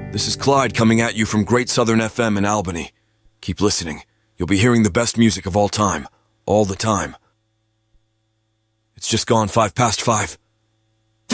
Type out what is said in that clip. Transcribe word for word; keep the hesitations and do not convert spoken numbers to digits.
This is Clyde coming at you from Great Southern F M in Albany. Keep listening. You'll be hearing the best music of all time, all the time. It's just gone five past five.